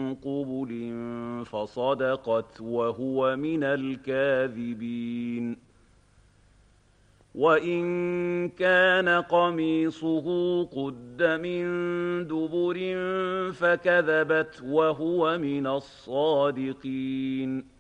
قبل فصدقت وهو من الكاذبين. وإن كان قميصه قد من دبر فكذبت وهو من الصادقين.